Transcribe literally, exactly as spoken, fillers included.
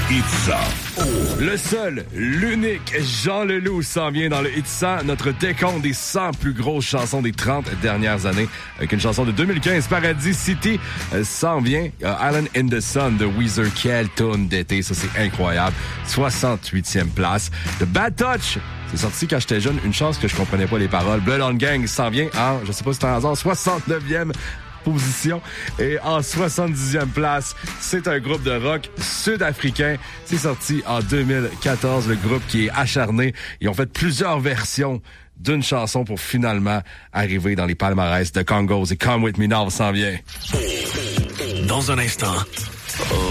Hit cent. Oh. Le seul, l'unique Jean Leloup s'en vient dans le Hit cent, notre décompte des cent plus grosses chansons des trente dernières années, avec une chanson de deux mille quinze, Paradis City, euh, s'en vient. Euh, Island in the Sun de Weezer, quelle tonne d'été, ça c'est incroyable. soixante-huitième place. The Bad Touch, c'est sorti quand j'étais jeune, une chance que je comprenais pas les paroles. Blood on Gang s'en vient en, je sais pas si c'est un hasard, soixante-neuvième position. Et en soixante-dixième place, c'est un groupe de rock sud-africain. C'est sorti en deux mille quatorze, le groupe qui est acharné. Ils ont fait plusieurs versions d'une chanson pour finalement arriver dans les palmarès de Congos. Et Come With Me Now s'en vient. Dans un instant...